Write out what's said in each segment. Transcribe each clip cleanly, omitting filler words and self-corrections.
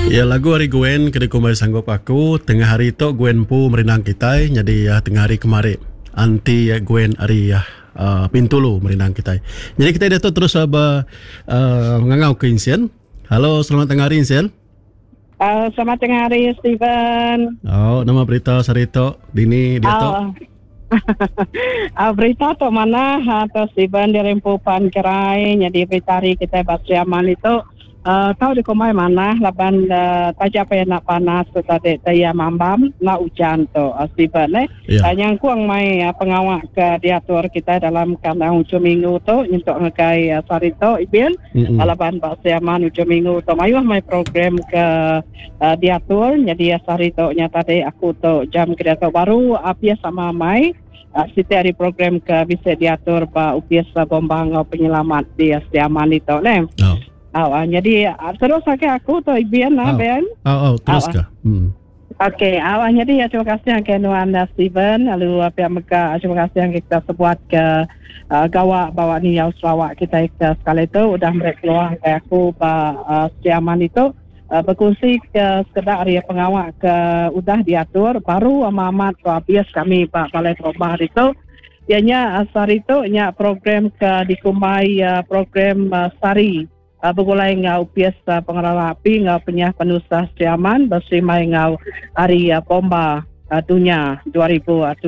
Ya lagu hari Gwen kena kumai sanggup aku tengah hari tu Gwen pu merinang kita jadi ya tengah hari kemarin anti ya Gwen hari ya pintu lu merinang kita. Jadi kita dah tu terus ngangau ke Insian. Halo, selamat tengah hari Insian. Selamat tengah hari Steven. Oh, nama berita Sarito Dini dia tu. Berita tu mana atau Steven di Rempupan Kerai jadi berita hari kita bahasa Yaman itu tahu di kumai mana laban tajak apa yang nak panas tu tadi saya mambam nak hujan tu Steven yang kuang mai pengawak ke diatur kita dalam kandang hujung minggu tu untuk ngekai Sarito Ibil laban bahasa Yaman hujung minggu tu mayuh mai program ke diatur jadi Sarito nya tadi aku tu jam kereta baru api sama mai siti hari program ke bisa diatur ba upias bombang penyelamat di Yaman itu jadi terus aku tu Ibian Ben. Terus ke? Okey, jadi terima kasih ke Anda Steven lalu pihak Mekah terima kasih yang kita sebuat ke gawak bawa ni yang Sarawak kita sekali itu udah mereka keluar ke aku Yaman itu berkongsi ke sekedar area pengawak ke udah diatur baru amat bias kami Pak Balai Perubahan itu ianya Sarito nya program ke dikumai program Sari begulai ngau pias pengelola api ngau penyah penusah Yaman bersimai ngau hari bomba dunia 2026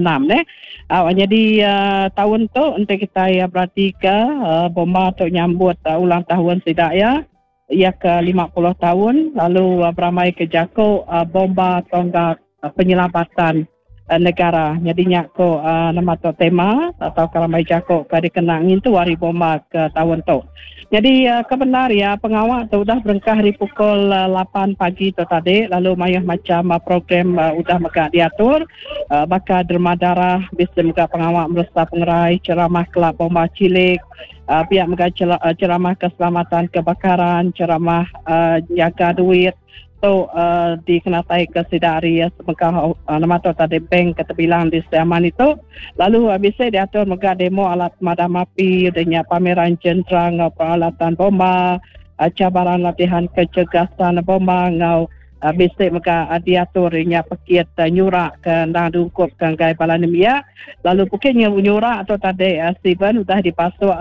jadi tahun tu untuk kita berarti ke bomba tu nyambut ulang tahun tidak ia ke 50 tahun lalu beramai ke jako bomba tonggak penyelamatan negara jadinya ko nama tu tema atau karamai jako ke dikenangin tu hari bomba ke tahun tu jadi kebenar ya pengawak tu udah berengkah di pukul 8 pagi tu tadi lalu mayah macam program udah maka diatur bakal derma darah bisa maka pengawak meresap pengerai ceramah kelab bomba cilik pihak maka ceramah keselamatan kebakaran ceramah jaga duit tu dikenatai ke sidari semekah nama tu tadi bank ketebilang di Yaman itu lalu bisa diatur mega demo alat pemadam api dengan pameran jenderang peralatan bomba cabaran latihan kecergasan bomba ngau bisa mega diatur nya pakit nyurak ke ndang dungkup ke gai balanimia lalu pukenya nyurak atau tadi Steven sudah dipasuk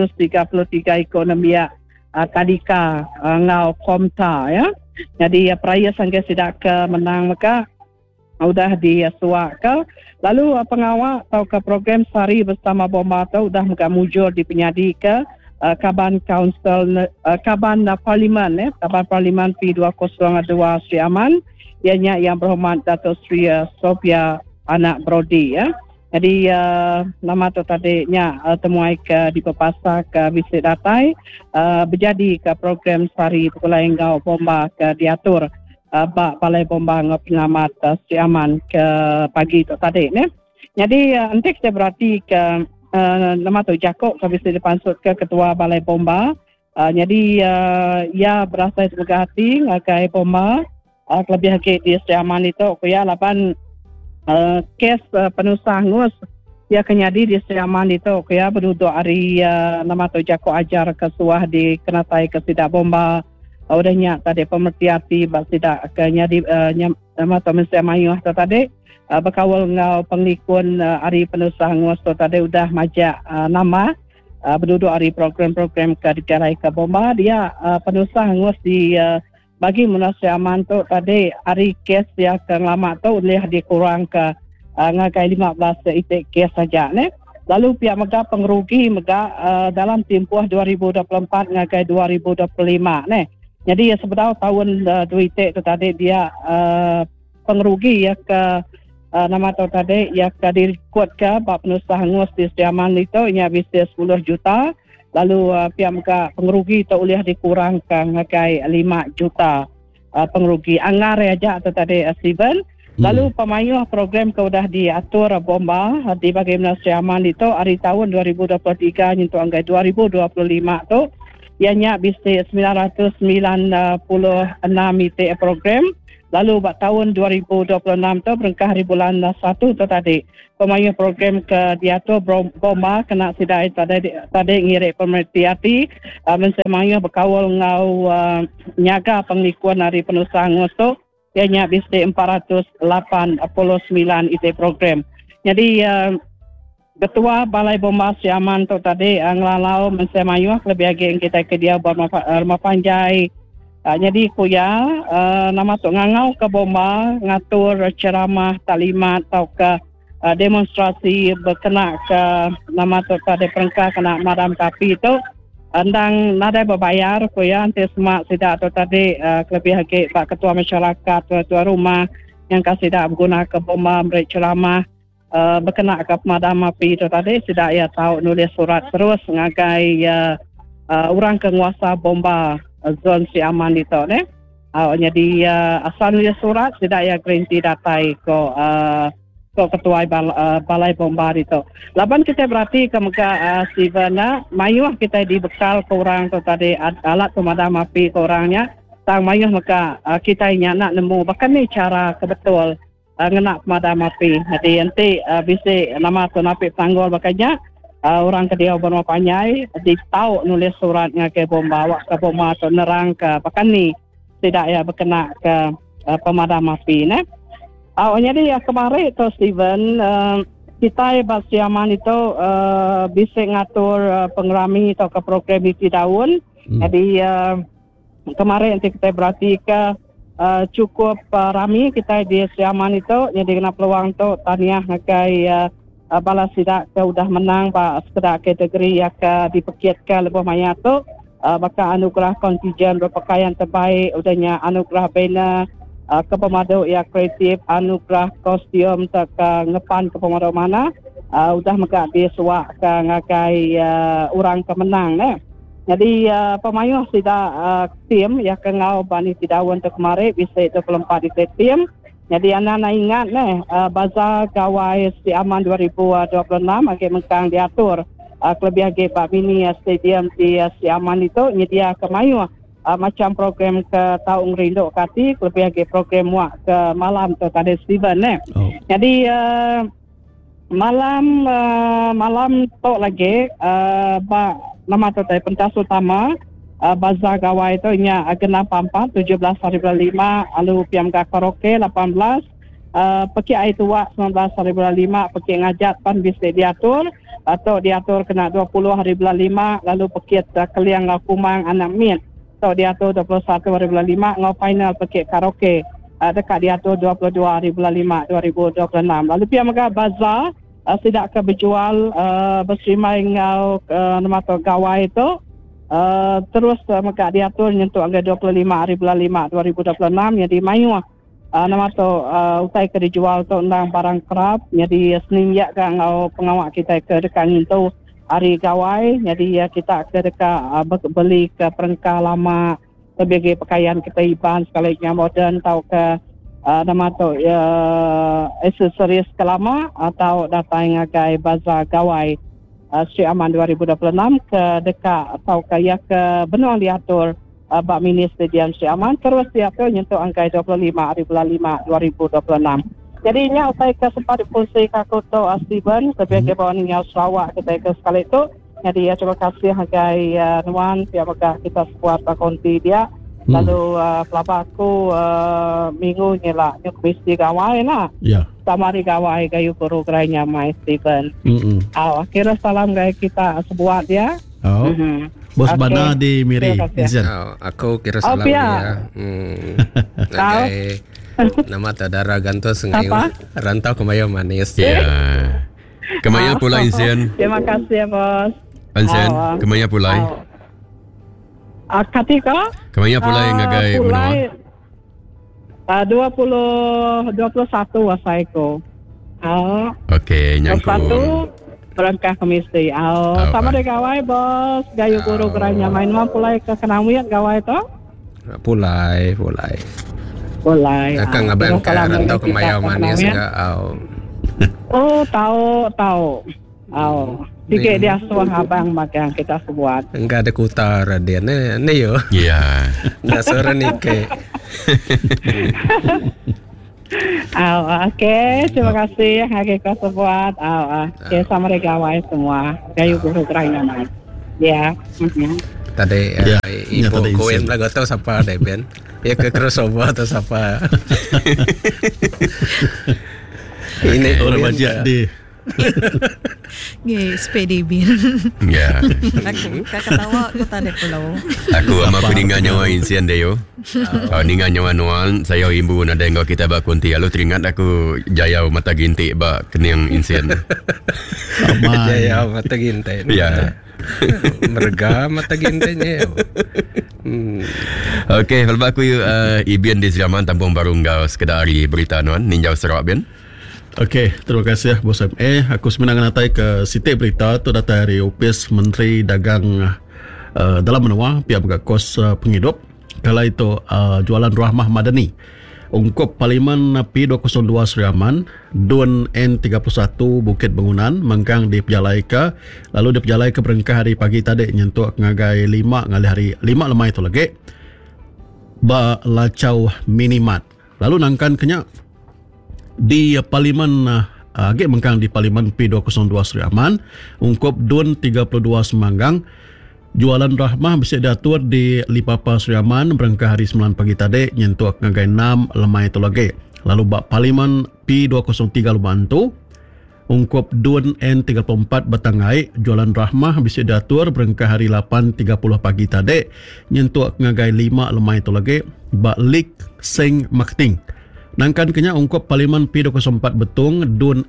133 ekonomia tadika ngau komta ya. Jadi peraya sangga sidak ke menang maka sudah disuak ke lalu pengawak atau ke program Sari bersama bomba tu sudah muka mujur di penyadi ke Kaban Council Kaban Parlimen Kaban Parlimen P202 Yaman ianya yang berhormat Datuk Seri Sophia Anak Brody ya. Jadi nama tu tadi nya temuai ke di Pepasa ke Visit Datai berjadi ke program Sari Pulai Engau Bomba ke diatur Balai Bomba ngau pengamat Yaman ke pagi tu tadi ni. Jadi nanti kita berarti ke nama tu Jakok ke Visit dipansut ke Ketua Balai Bomba. Jadi ia berasa sebagai hati ke bomba lebih lagi di Yaman itu ya 8 kes penusah ngus ya kenyadi di Yaman itu ya berduduk hari nama tu jako ajar ke suah di kenatai ke sidak bomba udahnya tadi pemerhati bak sidak kenyadi nama tu mesti mayuh tu tadi berkawal ngau pengikun hari penusah ngus tu tadi udah majak nama berduduk hari program-program ke digarai ke bomba dia penusah ngus di bagi Munasya Aman tu tadi hari kes ya ke lama tu boleh dikurang ke ngakai 15 itik kes saja ni. Lalu pihak mega pengerugi mega dalam tempoh 2024 ngakai 2025 ni. Jadi sebenarnya tahun 2 itik tu tadi dia pengerugi ya ke nama tu tadi ya ke dirikut ke bab penusah ngus di Yaman itu nya bisa 10 juta. Lalu pihak mega pengerugi tu boleh dikurangkan ngakai 5 juta pengerugi anggar aja atau tadi Steven. Lalu pemayuh program ke sudah diatur bomba di bagaimana Yaman itu hari tahun 2023 nyentuh anggai 2025 tu ianya bisa 996 itik program Lalu buat tahun 2026 tu berengkah hari bulan 1 tu tadi. Pemayuh program ke diatur bomba kena sidai tadi ngirik pemerhati mensemayuh berkawal ngau nyaga penglikuan hari penusahan ngoso ianya bisi 489 IT program. Jadi Ketua Balai Bomba Siaman tu tadi ngelalau mensemayuh lebih lagi kita ke dia buat rumah panjai. Jadi kuya nama tu ngangau ke bomba ngatur ceramah taklimat atau ke demonstrasi berkena ke nama tu tadi perengkah kena madam kapi tu andang nada berbayar kuya anti semak sidak tu tadi lebih lagi Pak Ketua Masyarakat Tuan Rumah yang kasih dak berguna ke bomba beri ceramah berkena ke madam api tu tadi sidak ya tahu nulis surat terus ngagai orang penguasa bomba zon si aman itu ne. Jadi asal nulis surat tidak ya gerinti datai ko ketua balai bomba itu. Laban kita berarti ke muka Sivana mayuh kita dibekal ke orang tu tadi alat pemadam api ke orangnya. Tang mayuh maka kita nak nemu bahkan ni cara kebetul ngenak pemadam api. Jadi nanti bisa nama tu napi tanggul bakanya orang ke dia berapa panjai ditau nulis suratnya ke bomba awak ke bomba atau nerang ke bahkan ni tidak ya berkena ke pemadam api ne. Jadi kemarin tu Steven kita Basiaman itu bisa ngatur pengerami atau ke program di tahun. Jadi kemarin kita berarti ke cukup rami kita di Siaman itu jadi kena peluang tu tahniah ngagai balas sidak ke udah menang pak sekedak kategori yang ke dipekitkan lebih banyak tu maka anugerah kontijen berpakaian terbaik udahnya anugerah bina ke pemaduk yang kreatif anugerah kostum ke ngepan ke pemaduk mana udah maka disuak ke ngagai orang kemenang ne. Jadi pemayuh sidak tim yang kengau bani sidak untuk kemarin bisa 24 di tim. Jadi anak-anak ingat bazar gawai si aman 2026 agak mengkang diatur lebih agak Pak Mini stadium di si aman itu nyedia kemayu macam program ke tahun rindu kati lebih agak program muak ke malam tu tadi Steven Jadi malam tu lagi nama tu tadi pentas utama bazar gawai itu nya agena pampat 17 hari bulan 5 lalu piamga karaoke 18 peki air tua 19 hari bulan 5 peki ngajak pan bisa diatur atau diatur kena 20 hari bulan 5 lalu peki keliang kumang anak min atau diatur 21 hari bulan 5 ngau final peki karaoke dekat diatur 22 hari bulan 5 2026 lalu piamga bazar tidak ke berjual bersimai ngau nama tu gawai itu terus maka diatur nyentuh angka 25 hari bulan 5 2026 jadi mayu nama tu usai ke dijual tu undang barang kerap jadi Senin ya kan pengawak kita ke dekat nyentuh hari gawai jadi kita ke dekat beli ke perengkah lama sebagai pakaian kita iban sekalinya moden atau ke nama tu aksesoris kelama atau datang ngagai bazar gawai Sri Aman 2026 ke dekat atau kaya ke benuang diatur Bak Mini Stadium Sri Aman terus diatur nyentuh angka 25 hari bulan 5 2026. Jadi nya usai ke sempat dipulsi kaku tu Steven sebagai bawahan yang Sarawak kita ke sekali itu. Jadi terima kasih hagai Nuan pihak megah kita sebuah konti dia. Lalu pelabaku minggu nyelak nyuk mesti gawai lah. Ya. Sama di gawai gayu guru gerainya Mai Steven. Akhirnya salam gaya kita sebuah dia. Bos Bana di Miri. Aku kira salam dia. Nagai nama tadara gantos ngayon. Rantau kemayo manis. Ya. Kemaya pulai Insian. Terima kasih ya bos. Insian, kemaya pulai. Ketika kemanya pulai ngagai menua 21 wasaiku. Okey, nyangkut. Berangkah ke mesti. Sama deh gawai bos. Gayu guru geranya main mah pulai ke kenamian gawai tu. Pulai. Kakak ngabang ke rantau kemaya manis enggak? Oh, tahu. Tiga dia suah abang makan kita sebuat. Enggak ada kutar dia. Ne yo. Ya. Nggak suara nih ke. Okey, terima kasih hari kau sebuat. Okey, sama regawai semua. Gayu guru Ukraina. Ya. Tadi ibu koin lah gak tahu siapa deh Ben. Ya ke crossover atau siapa. Ini orang bajak di. Sepedi bin. Ya. Kakak tawa aku tak ada pulau. Aku ama peningan nyawa insien deh yo. Ningan nyawa nuan saya ibu nada engkau kita bak kunti. Lalu teringat aku jaya mata gintik bak kening insien. Jaya mata gintik. Ya. Merga mata gintenya. Okey, kalau aku Ibian di Zaman Tampung Baru Ngau sekedar hari berita nuan Ninjau Sarawak Bian. Okey, terima kasih Bos MA. Aku sebenarnya natai ke sitik berita tu data dari Opis Menteri Dagang dalam menua pihak kos penghidup. Kala itu jualan Rahmah Madani. Ungkup Parlimen P202 Seriaman, Dun N31 Bukit Bangunan, mengkang di Pejalai ke, lalu di Pejalai ke berengkah hari pagi tadi nyentuh ngagai 5 ngali hari 5 lemai itu lagi. Ba lacau minimat. Lalu nangkan kenyak di Parlimen agak mengkang di Parlimen P202 Seriaman, ungkup Dun 32 Semanggang. Jualan Rahmah bisa diatur di Lipapa Seriaman berengkah hari 9 pagi tadi nyentuh ngagai 6 lemai itu lagi. Lalu bak Parlimen P203 Lubantu ungkup Dun N34 Batangai jualan Rahmah bisa diatur berengkah hari 8.30 pagi tadi nyentuh ngagai 5 lemai itu lagi. Bak Lik Seng Marketing nangkan kenya ungkup Parlimen P204 Betung Dun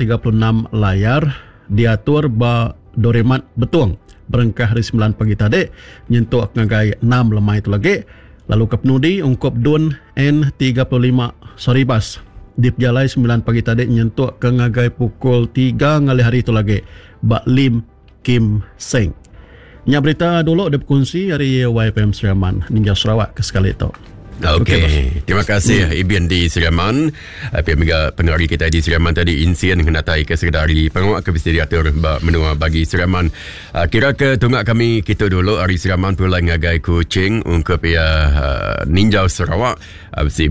N36 Layar diatur bak Doremat Betung berengkah hari 9 pagi tadi nyentuh ngagai 6 lemai itu lagi. Lalu ke Penudi ungkup Dun N35 Soribas di Pejalai 9 pagi tadi nyentuh ke ngagai pukul 3 ngali hari itu lagi. Bak Lim Kim Seng. Nya berita dulu ada berkongsi dari YFM Seriaman Ninja Sarawak ke sekali itu. Okey, terima kasih Ibian di Seriaman. Pihak penari kita di Seriaman tadi insien mengenai ke sekretari pengawal ke diatur menua bagi Seriaman. Kira ke tunggak kami kita dulu hari Seriaman pula ngagai kucing untuk pihak Ninjau Sarawak. Besi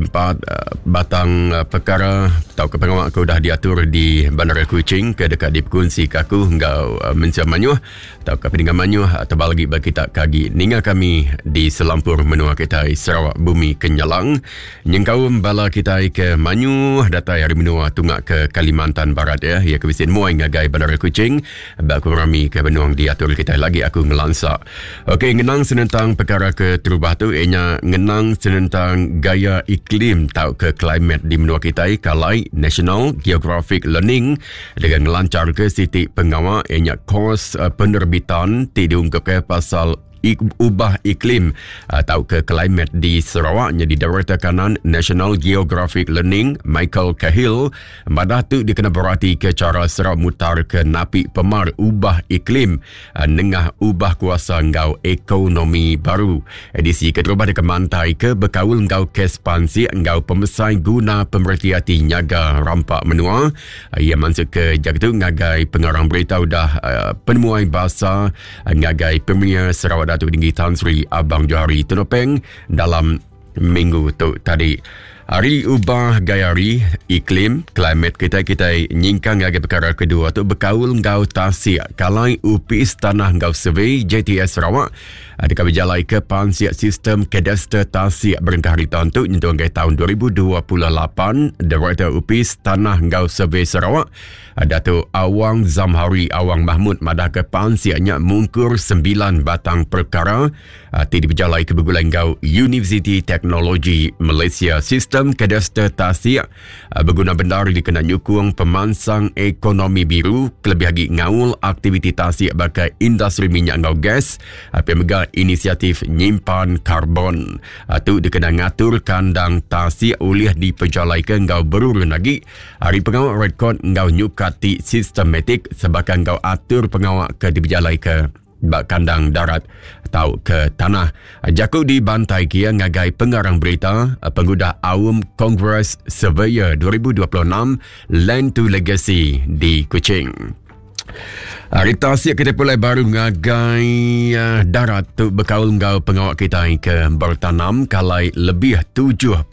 4 batang perkara atau ke pengawal aku dah diatur di Bandara Kuching ke dekat di Pekunsi kaku engkau Mensia Manyuh atau ke Peninggan Manyuh atau bagi kita kagi ninga kami di selampur menua kita Sarawak Bumi Kenyalang nyengkau bala kita ke Manyuh datai hari menua tunggak ke Kalimantan Barat ya ia kebisin muai ngagai Bandara Kuching baku rami ke benuang diatur kita lagi aku ngelansak. Okey, ngenang senentang perkara ke terubah tu ianya ngenang senentang gaya iklim tau ke climate di menua kita kalai National Geographic Learning dengan melancar ke sitik pengawal ianya kos penerbitan diungkap ke pasal ubah iklim atau ke climate di Sarawak jadi Director Kanan National Geographic Learning Michael Cahill madah tu dikena berarti ke cara Sarawak mutar ke napi pemar ubah iklim nengah ubah kuasa ngau ekonomi baru edisi keterubah di kemantai ke berkaul ngau kespansi ngau pemesai guna pemerhati nyaga rampak menua ia masuk ke jagtu ngagai pengarang berita dah penemuan bahasa ngagai Premier Sarawak Datuk Tinggi Tan Sri Abang Johari Tunopeng dalam minggu tu tadi. Hari ubah gayari iklim climate kita nyingkang lagi perkara kedua tu berkaul ngau tasik kalai upis tanah ngau survey JTS Sarawak ada kami jalai ke pansiak sistem kadastre tasik berengkah hari tahun tu nyentuh tahun 2028 Director upis tanah ngau survey Sarawak Datuk Awang Zamhari Awang Mahmud madah ke pansiaknya mungkur 9 batang perkara di berjalai ke bergulai ngau University Teknologi Malaysia Sistem Kadastre Tasik berguna benar dikena nyukung pemansang ekonomi biru kelebih lagi ngaul aktiviti tasik bagai industri minyak ngau gas pemega inisiatif nyimpan karbon tu dikena ngatur kandang tasik oleh diperjalaikan ngau berurun lagi hari pengawal rekod ngau nyukati sistematik sebagai ngau atur pengawal ke diperjalai ke bak kandang darat atau ke tanah. Jakut di bantai kia ngagai pengarang berita pengudah Awam Congress Surveyor 2026 Land to Legacy di Kuching. Rita siap kita pulai baru ngagai darat tu berkaul ngau pengawak kita ke bertanam kalai lebih 75,000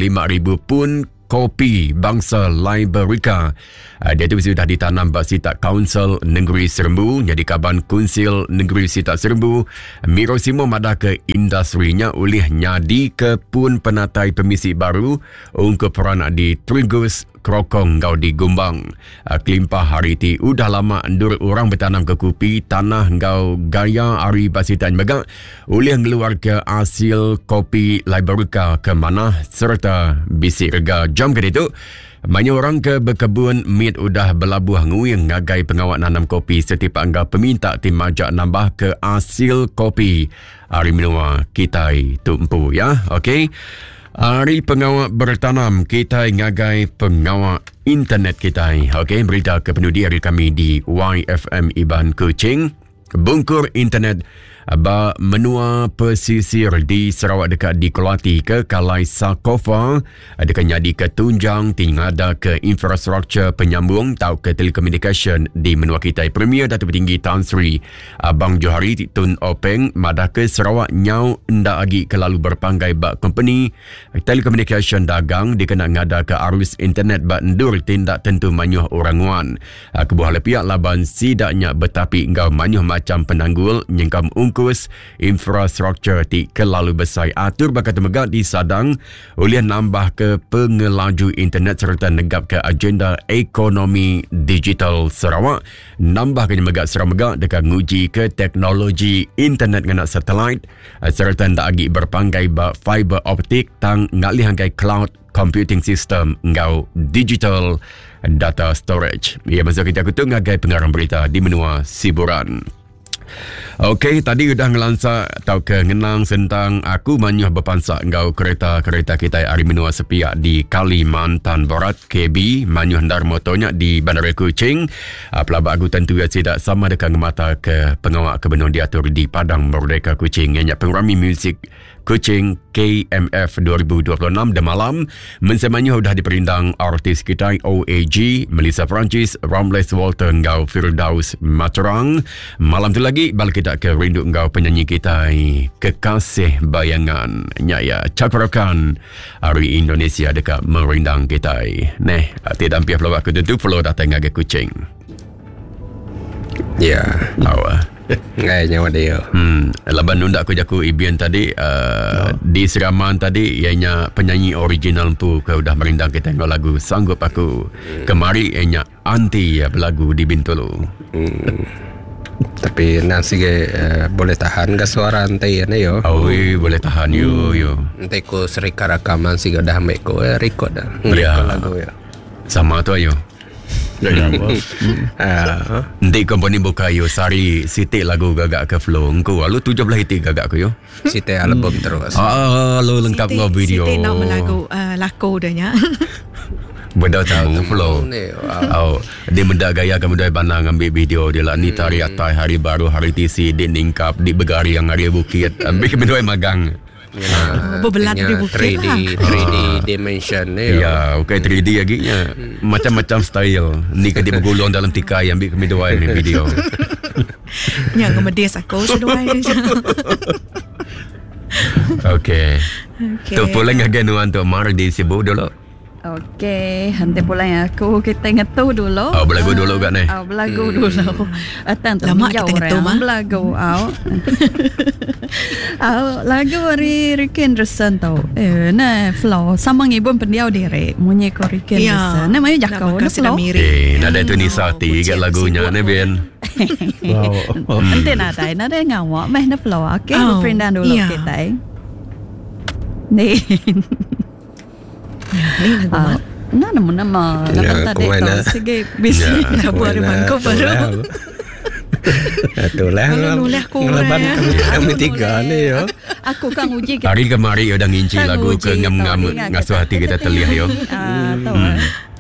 pun kopi bangsa Liberica. Dia tu sudah ditanam Basita Council Negeri Serembu, jadi Kaban Kunsil Negeri Sita Serembu. Mirosimo madah ke industrinya oleh nyadi ke pun penatai pemisi baru untuk peranak di Trigus Krokong ngau di Gumbang. Kelimpah hari ti udah lama endur orang bertanam ke kopi tanah ngau gaya hari Basita Megak oleh ngeluar ke hasil kopi Liberica ke mana serta bisi rega jam ke itu. Banyak orang ke berkebun mit udah berlabuh nguing ngagai pengawak nanam kopi setiap angga peminta tim majak nambah ke hasil kopi hari minua kita tumpu ya. Okey. Hari pengawak bertanam kita ngagai pengawak internet kita. Okey, berita kepenuh hari kami di YFM Iban Kuching. Bungkur internet menua pesisir di Sarawak dekat di Kelati ke Kalai Sakofa dekat nyadi ke tunjang tingada ke infrastruktur penyambung tau ke telekomunikasi di menua kita Premier Datuk Tinggi Tan Sri Abang Johari Tun Openg madah ke Sarawak nyau ndak agi ke lalu berpanggai bak company telekomunikasi dagang dikena ngada ke arus internet bak endur tindak tentu manyuh oranguan kebuah lepiak laban sidaknya betapi ngau manyuh macam penanggul nyengkam ungkus infrastruktur ti kelalu besar atur bakat megak di Sadang oleh nambah ke pengelaju internet serta negap ke agenda ekonomi digital Sarawak nambah ke megak Sarawak megak dekat nguji ke teknologi internet ngena satelit serta ndak agi berpanggai bak fiber optik tang ngalih angkai cloud computing system ngau digital data storage. Ia masa kita kutung ngagai pengarang berita di menua Siburan. Okey, tadi udah ngelansa atau ke ngenang tentang aku manyuh berpansak ngau kereta-kereta kita hari menua sepiak di Kalimantan Barat KB manyuh ndar motonya di Bandar Kuching. Pelabak aku tentu tidak sama dekat mata ke pengawak kebenon diatur di Padang Merdeka Kuching. Yang pengrami muzik Kuching KMF 2026 dan malam mensemanya sudah diperindang artis kita OAG Melissa Francis Ramles Walter ngau Firdaus Materang. Malam tu lagi balik kita ke rindu ngau penyanyi kita Kekasih Bayangan Nyaya Cakrakan hari Indonesia dekat merindang kita. Neh tidak ampiah pelawak ketentu perlu datang ngage Kuching. Ya, awak ngai nyawa dia. Laban nunda aku jaku Ibian tadi di Siraman tadi ianya penyanyi original pu ke udah merindang kita ngau lagu Sanggup Aku. Kemari ianya anti ya berlagu di Bintulu. Tapi nasi boleh tahan ke suara antai ya yo. Awi boleh tahan yo. Nanti ko serika rakaman sih dah ambil ko record dah. Ya. Lagu ya. Sama tu ayo. Nanti komponi buka yo sari sitik lagu gagak ke flow engko lalu 17 hitik gagak ku yo sitik album terus lo lengkap ngau video sitik nak melagu laku dah nya benda tahu flow dia mendak gaya kemudian bandang ambil video dia lah ni tari atai hari baru hari TC di ningkap di Begari yang hari bukit ambil kemudian magang berbelat di bukit 3D dimension ni. Ya, okay 3D aginya. Macam-macam style. Ni ke dia bergulung dalam tikai ambil kemudian ni video. Yang kemedis aku seduai dia. Okay. Tu pulang again untuk mar di sibuk dulu. Okey, hantar pulang aku kita ngetu dulu. Belagu dulu kat ni. Belagu dulu. Atan tu lama kita ngetu mah. Belagu lagu hari Ricky Anderson tau. Nah, flow sama ngibun pendiau diri. Munyi ko Ricky Anderson. Nah, mayu jakau na flow. Nada tu ni Sati kat lagunya ni Ben. Nanti nada ngawak meh na flow. Okey, perindan dulu kita. Ni. Nah, nama lapan tadi kau segi bisnis buat bangko baru. Itulah lapan kami tiga ni yo. Aku kan uji. Hari kemari udah nginci lagu ke ngam-ngam ngasuh hati kita terlihat yo. Tahu.